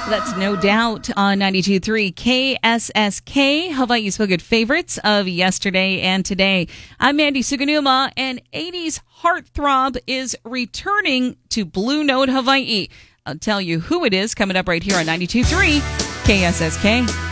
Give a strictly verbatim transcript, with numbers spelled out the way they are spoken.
That's No Doubt on ninety-two point three K S S K, Hawaii's Good Favorites of yesterday and today. I'm Mandy Suganuma, and eighties heartthrob is returning to Blue Note Hawaii. I'll tell you who it is coming up right here on ninety-two point three K S S K.